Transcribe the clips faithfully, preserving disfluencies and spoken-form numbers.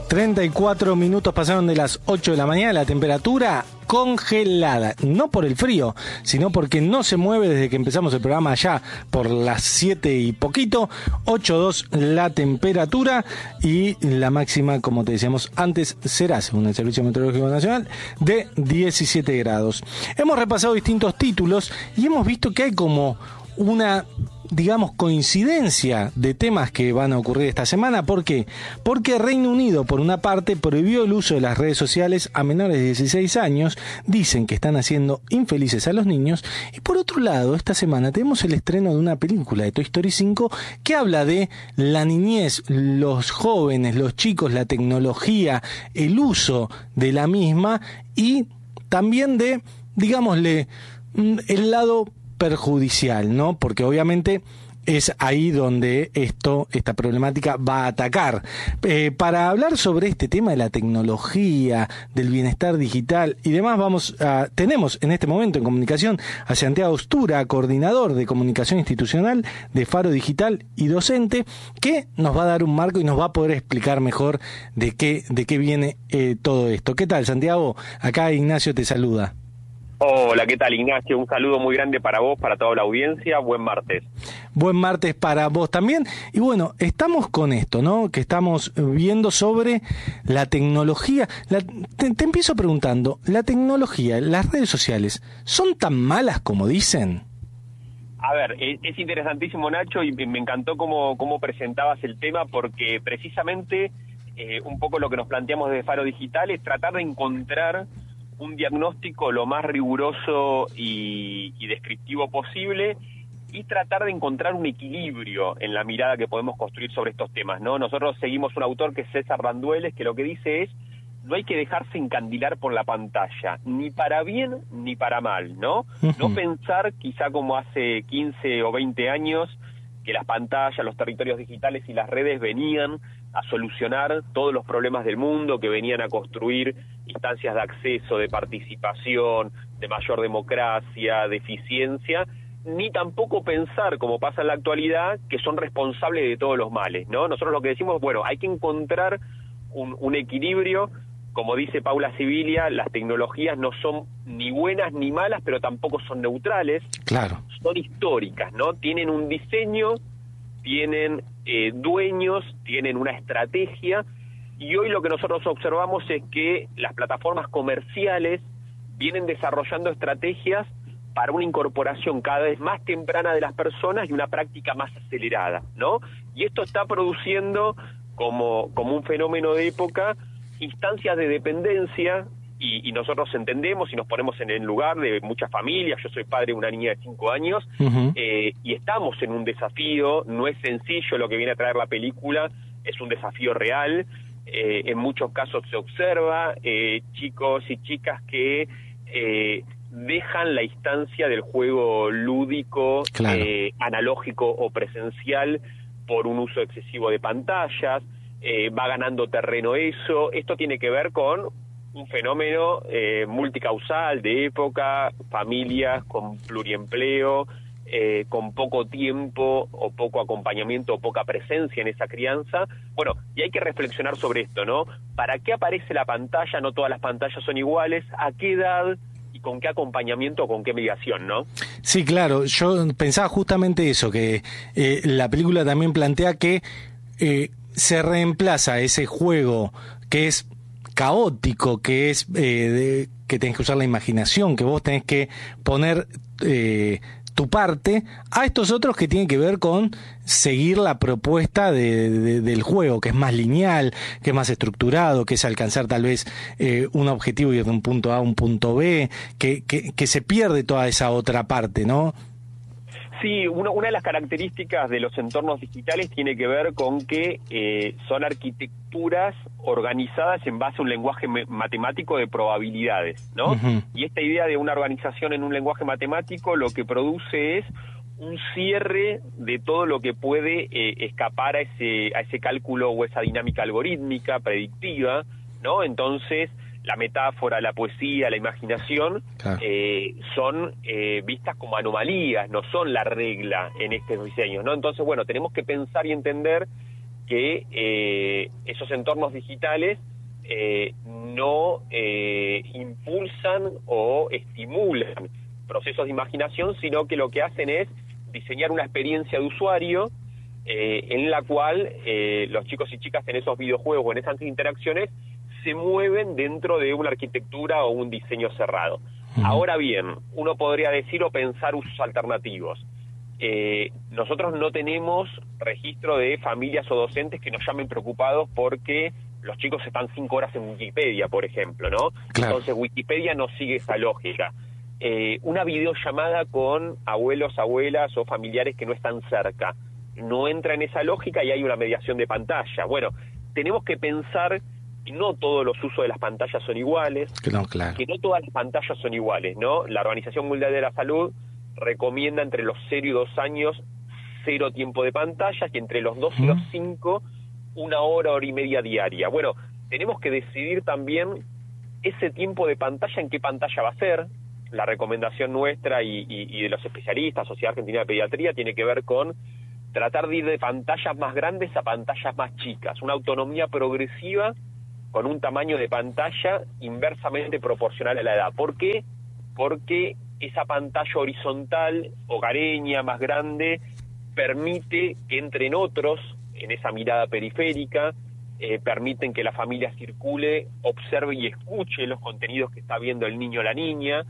treinta y cuatro minutos pasaron de las ocho de la mañana, la temperatura congelada, no por el frío, sino porque no se mueve desde que empezamos el programa allá por las siete y poquito, ocho dos la temperatura y la máxima, como te decíamos antes, será, según el Servicio Meteorológico Nacional, de diecisiete grados. Hemos repasado distintos títulos y hemos visto que hay como una, digamos, coincidencia de temas que van a ocurrir esta semana. ¿Por qué? Porque Reino Unido, por una parte, prohibió el uso de las redes sociales a menores de dieciséis años, dicen que están haciendo infelices a los niños, y por otro lado, esta semana tenemos el estreno de una película de Toy Story cinco que habla de la niñez, los jóvenes, los chicos, la tecnología, el uso de la misma y también de, digámosle, el lado perjudicial, ¿no? Porque obviamente es ahí donde esto, esta problemática va a atacar. Eh, para hablar sobre este tema de la tecnología, del bienestar digital y demás, vamos a, tenemos en este momento en comunicación a Santiago Stura, coordinador de comunicación institucional de Faro Digital y docente, que nos va a dar un marco y nos va a poder explicar mejor de qué, de qué viene eh, todo esto. ¿Qué tal, Santiago? Acá Ignacio te saluda. Hola, ¿qué tal, Ignacio? Un saludo muy grande para vos, para toda la audiencia. Buen martes. Buen martes para vos también. Y bueno, estamos con esto, ¿no? Que estamos viendo sobre la tecnología. La, te, te empiezo preguntando, ¿la tecnología, las redes sociales, son tan malas como dicen? A ver, es, es interesantísimo, Nacho, y me encantó cómo, cómo presentabas el tema, porque precisamente eh, un poco lo que nos planteamos desde Faro Digital es tratar de encontrar un diagnóstico lo más riguroso y, y descriptivo posible y tratar de encontrar un equilibrio en la mirada que podemos construir sobre estos temas, ¿no? Nosotros seguimos un autor que es César Randueles, que lo que dice es: no hay que dejarse encandilar por la pantalla, ni para bien ni para mal, ¿no? Uh-huh. No pensar, quizá como hace quince o veinte años, que las pantallas, los territorios digitales y las redes venían a solucionar todos los problemas del mundo, que venían a construir instancias de acceso, de participación, de mayor democracia, de eficiencia, ni tampoco pensar, como pasa en la actualidad, que son responsables de todos los males, ¿no? Nosotros lo que decimos, bueno, hay que encontrar un, un equilibrio. Como dice Paula Sibilia, las tecnologías no son ni buenas ni malas, pero tampoco son neutrales. Claro. Son históricas, ¿no? Tienen un diseño, tienen eh, dueños, tienen una estrategia, y hoy lo que nosotros observamos es que las plataformas comerciales vienen desarrollando estrategias para una incorporación cada vez más temprana de las personas y una práctica más acelerada, ¿no? Y esto está produciendo como, como un fenómeno de época instancias de dependencia, y, y nosotros entendemos y nos ponemos en el lugar de muchas familias. Yo soy padre de una niña de cinco años, uh-huh. eh, y estamos en un desafío. No es sencillo lo que viene a traer la película, es un desafío real. Eh, en muchos casos se observa eh, chicos y chicas que eh, dejan la instancia del juego lúdico, claro. eh, analógico o presencial por un uso excesivo de pantallas. Eh, va ganando terreno eso. Esto tiene que ver con un fenómeno eh, multicausal de época, familias con pluriempleo, eh, con poco tiempo o poco acompañamiento o poca presencia en esa crianza. Bueno, y hay que reflexionar sobre esto, ¿no? ¿Para qué aparece la pantalla? No todas las pantallas son iguales. ¿A qué edad? ¿Y con qué acompañamiento o con qué mediación, no? Sí, claro. Yo pensaba justamente eso, que eh, la película también plantea que eh, se reemplaza ese juego que es caótico, que es eh, de, que tenés que usar la imaginación, que vos tenés que poner eh, tu parte, a estos otros que tienen que ver con seguir la propuesta de, de, del juego, que es más lineal, que es más estructurado, que es alcanzar tal vez eh, un objetivo y ir de un punto A a un punto B, que, que, que se pierde toda esa otra parte, ¿no? Sí, una, una de las características de los entornos digitales tiene que ver con que eh, son arquitecturas organizadas en base a un lenguaje me- matemático de probabilidades, ¿no? Uh-huh. Y esta idea de una organización en un lenguaje matemático lo que produce es un cierre de todo lo que puede eh, escapar a ese, a ese cálculo o esa dinámica algorítmica, predictiva, ¿no? Entonces, la metáfora, la poesía, la imaginación, claro. eh, son eh, vistas como anomalías, no son la regla en estos diseños, ¿no? Entonces, bueno, tenemos que pensar y entender que eh, esos entornos digitales eh, no eh, impulsan o estimulan procesos de imaginación, sino que lo que hacen es diseñar una experiencia de usuario eh, en la cual eh, los chicos y chicas en esos videojuegos o en esas interacciones se mueven dentro de una arquitectura o un diseño cerrado. Uh-huh. Ahora bien, uno podría decir o pensar usos alternativos. Eh, nosotros no tenemos registro de familias o docentes que nos llamen preocupados porque los chicos están cinco horas en Wikipedia, por ejemplo, ¿no? Claro. Entonces Wikipedia no sigue esa lógica. Eh, una videollamada con abuelos, abuelas o familiares que no están cerca no entra en esa lógica y hay una mediación de pantalla. Bueno, tenemos que pensar que no todos los usos de las pantallas son iguales, no, claro. que no todas las pantallas son iguales, ¿no? La Organización Mundial de la Salud recomienda entre los cero y dos años cero tiempo de pantalla y entre los dos y los cinco una hora, hora y media diaria. Bueno, tenemos que decidir también ese tiempo de pantalla, en qué pantalla va a ser. La recomendación nuestra y, y, y de los especialistas, Sociedad Argentina de Pediatría, tiene que ver con tratar de ir de pantallas más grandes a pantallas más chicas, una autonomía progresiva con un tamaño de pantalla inversamente proporcional a la edad. ¿Por qué? Porque esa pantalla horizontal, hogareña, más grande, permite que entren otros en esa mirada periférica, eh, permiten que la familia circule, observe y escuche los contenidos que está viendo el niño o la niña,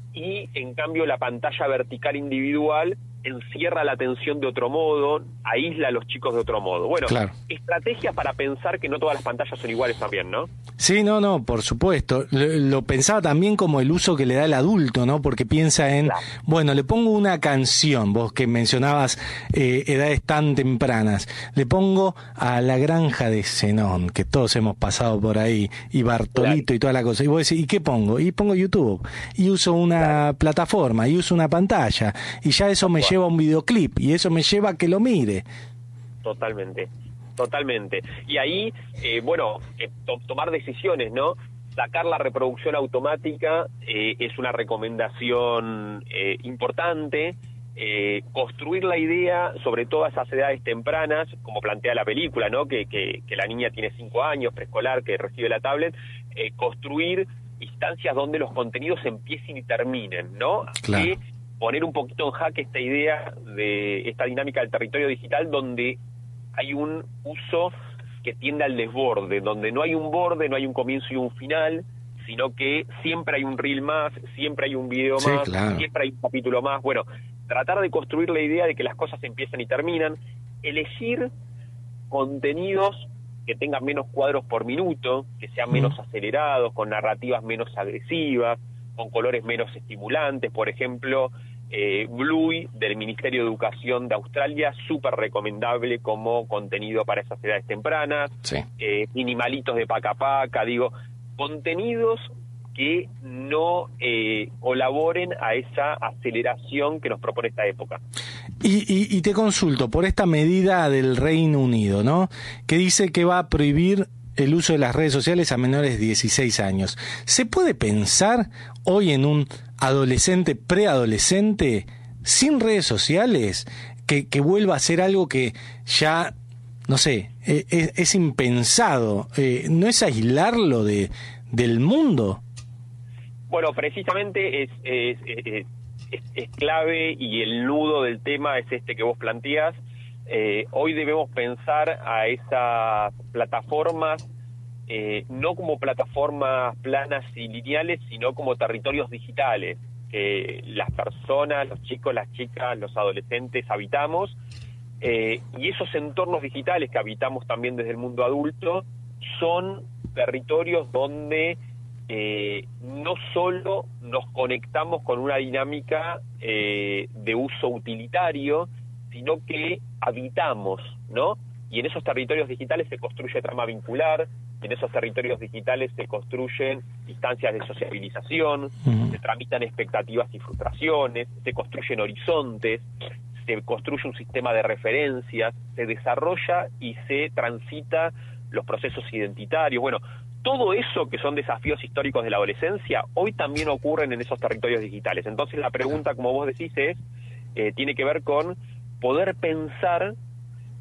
y en cambio la pantalla vertical individual encierra la atención de otro modo, aísla a los chicos de otro modo. Bueno, claro. Estrategias para pensar que no todas las pantallas son iguales también, ¿no? Sí, no, no, por supuesto. Lo, lo pensaba también como el uso que le da el adulto, ¿no? Porque piensa en, claro. Bueno, le pongo una canción, vos que mencionabas eh, edades tan tempranas, le pongo a La Granja de Zenón, que todos hemos pasado por ahí, y Bartolito, claro. Y toda la cosa. Y vos decís, ¿y qué pongo? Y pongo YouTube, y uso una claro. plataforma, y uso una pantalla, y ya eso me lleva a un videoclip, y eso me lleva a que lo mire. Totalmente. Totalmente. Y ahí, eh, bueno, eh, to- tomar decisiones, ¿no? Sacar la reproducción automática eh, es una recomendación eh, importante. Eh, construir la idea sobre todas esas edades tempranas, como plantea la película, ¿no? Que, que, que la niña tiene cinco años, preescolar, que recibe la tablet. Eh, construir instancias donde los contenidos empiecen y terminen, ¿no? Claro. Y poner un poquito en jaque esta idea de esta dinámica del territorio digital donde hay un uso que tiende al desborde, donde no hay un borde, no hay un comienzo y un final, sino que siempre hay un reel más, siempre hay un video sí, más, claro. Siempre hay un capítulo más. Bueno, tratar de construir la idea de que las cosas empiezan y terminan, elegir contenidos que tengan menos cuadros por minuto, que sean menos mm. acelerados, con narrativas menos agresivas, con colores menos estimulantes. Por ejemplo, Eh, Bluey del Ministerio de Educación de Australia, súper recomendable como contenido para esas edades tempranas. Sí. eh, Minimalitos de Paca Paca, digo, contenidos que no eh, colaboren a esa aceleración que nos propone esta época. Y, y, y te consulto, por esta medida del Reino Unido, ¿no? Que dice que va a prohibir el uso de las redes sociales a menores de dieciséis años. ¿Se puede pensar hoy en un adolescente, preadolescente, sin redes sociales, que, que vuelva a ser algo que ya, no sé, es, es impensado? Eh, ¿No es aislarlo de del mundo? Bueno, precisamente es, es, es, es, es clave, y el nudo del tema es este que vos planteás. Eh, hoy debemos pensar a esas plataformas eh, no como plataformas planas y lineales, sino como territorios digitales que las personas, los chicos, las chicas, los adolescentes habitamos, eh, y esos entornos digitales que habitamos también desde el mundo adulto son territorios donde eh, no solo nos conectamos con una dinámica eh, de uso utilitario, sino que habitamos, ¿no? Y en esos territorios digitales se construye trama vincular, en esos territorios digitales se construyen instancias de sociabilización, uh-huh. se tramitan expectativas y frustraciones, se construyen horizontes, se construye un sistema de referencias, se desarrolla y se transita los procesos identitarios. Bueno, todo eso que son desafíos históricos de la adolescencia, hoy también ocurren en esos territorios digitales. Entonces la pregunta, como vos decís, es, eh, tiene que ver con poder pensar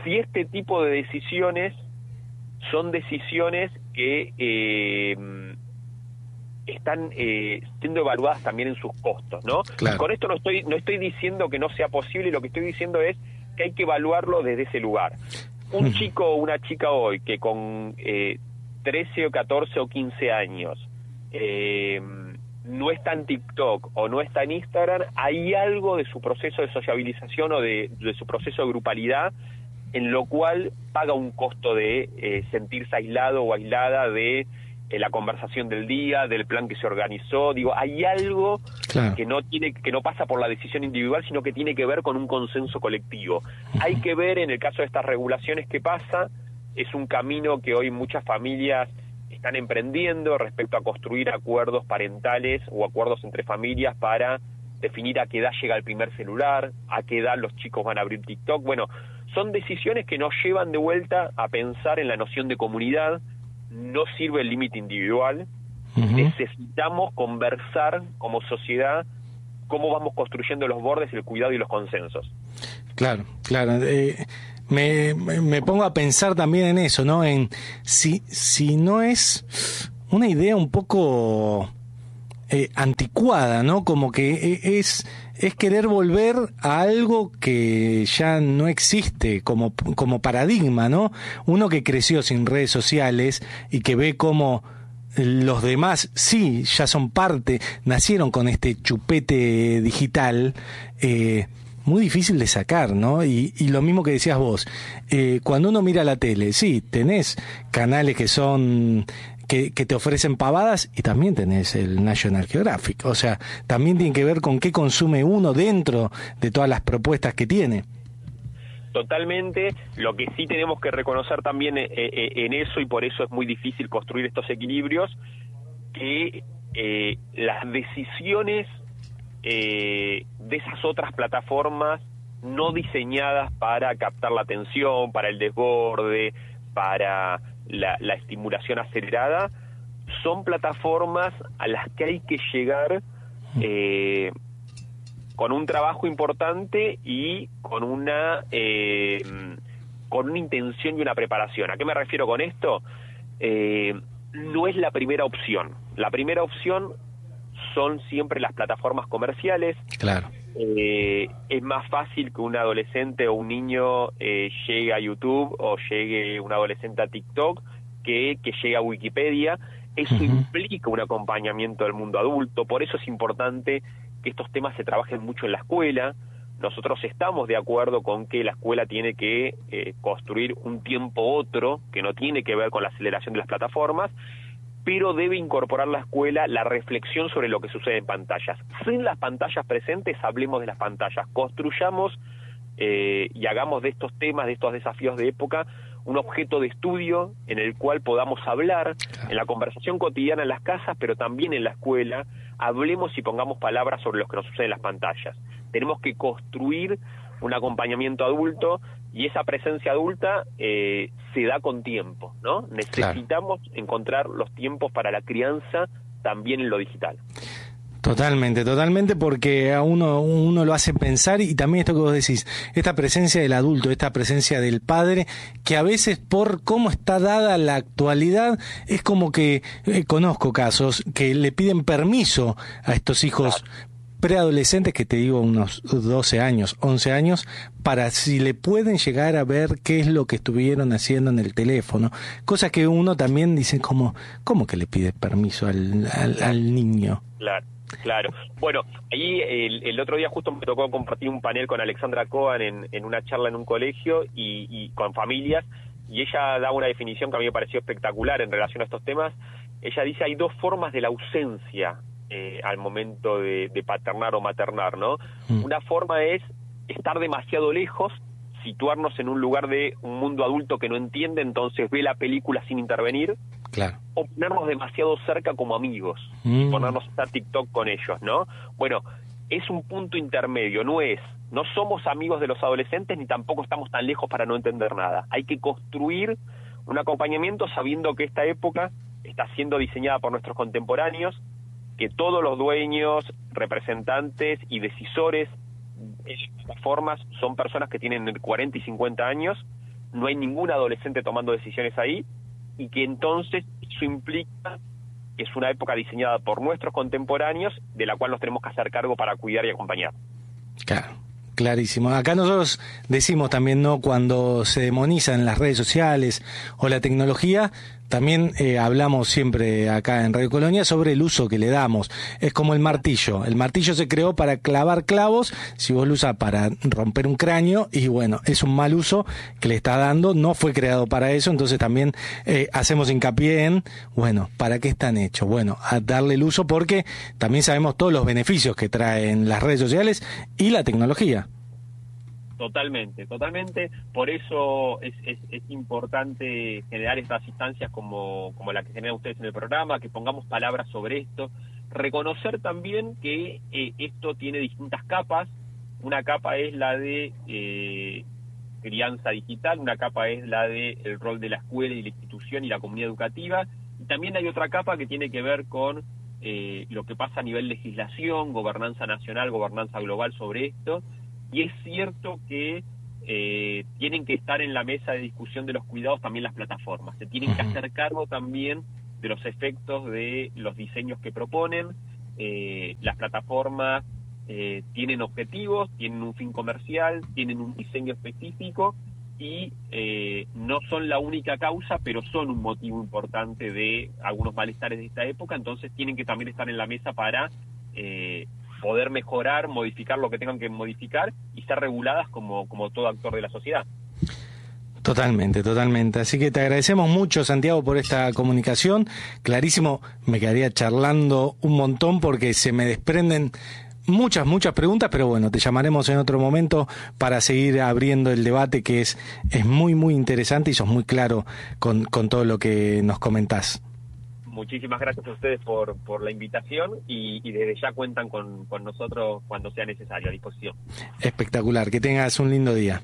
si este tipo de decisiones son decisiones que eh, están eh, siendo evaluadas también en sus costos, ¿no? Claro. Con esto no estoy no estoy diciendo que no sea posible, lo que estoy diciendo es que hay que evaluarlo desde ese lugar. Un mm. chico o una chica hoy que con eh, trece o catorce o quince años eh, no está en TikTok o no está en Instagram, hay algo de su proceso de sociabilización o de, de su proceso de grupalidad en lo cual paga un costo de eh, sentirse aislado o aislada de eh, la conversación del día, del plan que se organizó. Digo, hay algo claro. que no tiene, que no pasa por la decisión individual, sino que tiene que ver con un consenso colectivo. Uh-huh. Hay que ver en el caso de estas regulaciones qué pasa. Es un camino que hoy muchas familias están emprendiendo respecto a construir acuerdos parentales o acuerdos entre familias para definir a qué edad llega el primer celular, a qué edad los chicos van a abrir TikTok. Bueno, son decisiones que nos llevan de vuelta a pensar en la noción de comunidad. No sirve el límite individual. Uh-huh. Necesitamos conversar como sociedad cómo vamos construyendo los bordes, el cuidado y los consensos. Claro, claro. Eh, me, me pongo a pensar también en eso, ¿no? En si, si no es una idea un poco eh, anticuada, ¿no? Como que es... es querer volver a algo que ya no existe como, como paradigma, ¿no? Uno que creció sin redes sociales y que ve cómo los demás, sí, ya son parte, nacieron con este chupete digital, eh, muy difícil de sacar, ¿no? Y, y lo mismo que decías vos, eh, cuando uno mira la tele, sí, tenés canales que son... Que, que te ofrecen pavadas y también tenés el National Geographic. O sea, también tiene que ver con qué consume uno dentro de todas las propuestas que tiene. Totalmente. Lo que sí tenemos que reconocer también eh, eh, en eso, y por eso es muy difícil construir estos equilibrios, que eh, las decisiones eh, de esas otras plataformas no diseñadas para captar la atención, para el desborde, para... La, la estimulación acelerada, son plataformas a las que hay que llegar eh, con un trabajo importante y con una eh, con una intención y una preparación. ¿A qué me refiero con esto? Eh, no es la primera opción. La primera opción son siempre las plataformas comerciales. Claro. Eh, es más fácil que un adolescente o un niño eh, llegue a YouTube o llegue un adolescente a TikTok que, que llegue a Wikipedia. Eso uh-huh. implica un acompañamiento del mundo adulto. Por eso es importante que estos temas se trabajen mucho en la escuela. Nosotros estamos de acuerdo con que la escuela tiene que eh, construir un tiempo otro que no tiene que ver con la aceleración de las plataformas, pero debe incorporar la escuela la reflexión sobre lo que sucede en pantallas. Sin las pantallas presentes, hablemos de las pantallas, construyamos eh, y hagamos de estos temas, de estos desafíos de época, un objeto de estudio en el cual podamos hablar en la conversación cotidiana en las casas, pero también en la escuela. Hablemos y pongamos palabras sobre lo que nos sucede en las pantallas. Tenemos que construir un acompañamiento adulto, y esa presencia adulta eh, se da con tiempo, ¿no? Necesitamos claro. encontrar los tiempos para la crianza también en lo digital. Totalmente, totalmente, porque a uno, uno lo hace pensar, y también esto que vos decís, esta presencia del adulto, esta presencia del padre, que a veces por cómo está dada la actualidad, es como que eh, conozco casos que le piden permiso a estos hijos claro. preadolescentes, que te digo unos doce años, once años, para si le pueden llegar a ver qué es lo que estuvieron haciendo en el teléfono. Cosas que uno también dice como, ¿cómo que le pide permiso al, al, al niño? Claro. Claro. Bueno, ahí el, el otro día justo me tocó compartir un panel con Alexandra Cohen en, en una charla en un colegio y, y con familias, y ella da una definición que a mí me pareció espectacular en relación a estos temas. Ella dice hay dos formas de la ausencia eh, al momento de, de paternar o maternar, ¿no? Mm. Una forma es estar demasiado lejos, situarnos en un lugar de un mundo adulto que no entiende, entonces ve la película sin intervenir. Claro. O ponernos demasiado cerca como amigos, mm. y ponernos a estar TikTok con ellos, ¿no? Bueno, es un punto intermedio, no es, no somos amigos de los adolescentes ni tampoco estamos tan lejos para no entender nada. Hay que construir un acompañamiento sabiendo que esta época está siendo diseñada por nuestros contemporáneos, que todos los dueños, representantes y decisores de estas plataformas son personas que tienen cuarenta y cincuenta años, no hay ningún adolescente tomando decisiones ahí, y que entonces eso implica que es una época diseñada por nuestros contemporáneos, de la cual nos tenemos que hacer cargo para cuidar y acompañar. Claro. Clarísimo. Acá nosotros decimos también, ¿no?, cuando se demonizan las redes sociales o la tecnología, también eh, hablamos siempre acá en Radio Colonia sobre el uso que le damos. Es como el martillo. El martillo se creó para clavar clavos, si vos lo usas para romper un cráneo, y bueno, es un mal uso que le está dando, no fue creado para eso, entonces también eh, hacemos hincapié en, bueno, ¿para qué están hechos? Bueno, a darle el uso, porque también sabemos todos los beneficios que traen las redes sociales y la tecnología. Totalmente, totalmente. Por eso es, es, es importante generar estas instancias como, como la que generan ustedes en el programa, que pongamos palabras sobre esto. Reconocer también que eh, esto tiene distintas capas. Una capa es la de eh, crianza digital, una capa es la de el rol de la escuela y la institución y la comunidad educativa. Y también hay otra capa que tiene que ver con eh, lo que pasa a nivel legislación, gobernanza nacional, gobernanza global sobre esto. Y es cierto que eh, tienen que estar en la mesa de discusión de los cuidados también las plataformas. Se tienen que hacer cargo también de los efectos de los diseños que proponen. Eh, las plataformas eh, tienen objetivos, tienen un fin comercial, tienen un diseño específico y eh, no son la única causa, pero son un motivo importante de algunos malestares de esta época. Entonces tienen que también estar en la mesa para Eh, poder mejorar, modificar lo que tengan que modificar y ser reguladas como, como todo actor de la sociedad. Totalmente, totalmente. Así que te agradecemos mucho, Santiago, por esta comunicación. Clarísimo, me quedaría charlando un montón porque se me desprenden muchas, muchas preguntas, pero bueno, te llamaremos en otro momento para seguir abriendo el debate, que es, es muy, muy interesante y sos muy claro con, con todo lo que nos comentás. Muchísimas gracias a ustedes por, por la invitación y, y desde ya cuentan con, con nosotros cuando sea necesario, a disposición. Espectacular, que tengas un lindo día.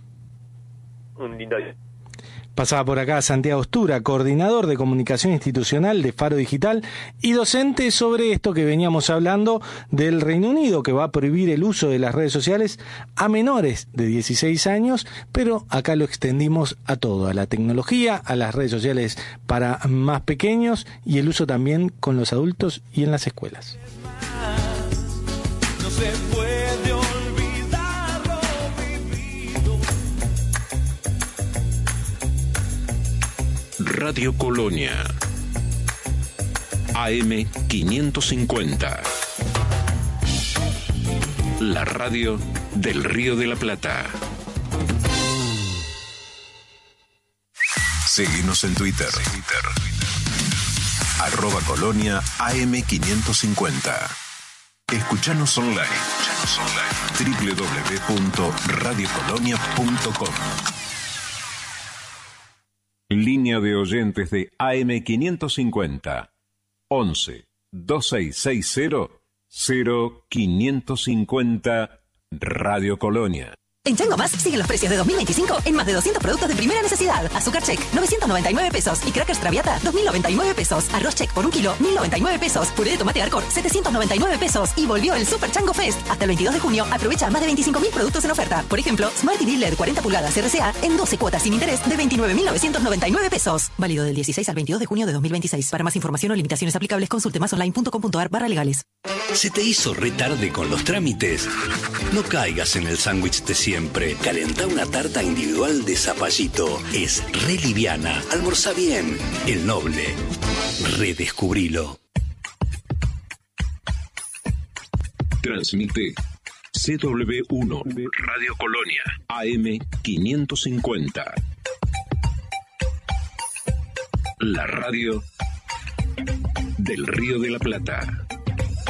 Un lindo día. Pasaba por acá Santiago Stura, coordinador de comunicación institucional de Faro Digital y docente sobre esto que veníamos hablando del Reino Unido, que va a prohibir el uso de las redes sociales a menores de dieciséis años, pero acá lo extendimos a todo, a la tecnología, a las redes sociales para más pequeños y el uso también con los adultos y en las escuelas. No se puede olvidar lo vivido. Radio Colonia A M quinientos cincuenta, la radio del Río de la Plata. Seguinos en Twitter, arroba Colonia A M quinientos cincuenta. Escuchanos online, doble u doble u doble u punto radio colonia punto com. Línea de oyentes de A M quinientos cincuenta, once, dos seis seis cero, cero quinientos cincuenta, Radio Colonia. En Chango Más siguen los precios de dos mil veinticinco en más de doscientos productos de primera necesidad. Azúcar Check, novecientos noventa y nueve pesos. Y Crackers Traviata, dos mil noventa y nueve pesos. Arroz Check por un kilo, mil noventa y nueve pesos. Puré de tomate Arcor, setecientos noventa y nueve pesos. Y volvió el Super Chango Fest. Hasta el veintidós de junio, aprovecha más de veinticinco mil productos en oferta. Por ejemplo, Smart T V L E D cuarenta pulgadas R C A en doce cuotas sin interés de veintinueve mil novecientos noventa y nueve pesos. Válido del dieciséis al veintidós de junio de dos mil veintiséis. Para más información o limitaciones aplicables, consulte más online punto com punto ar barra legales. ¿Se te hizo re tarde con los trámites? No caigas en el sándwich de siempre. Calentá una tarta individual de zapallito. Es re liviana. Almorzá bien. El Noble. Redescubrilo. Transmite C W uno Radio Colonia A M quinientos cincuenta. La radio del Río de la Plata.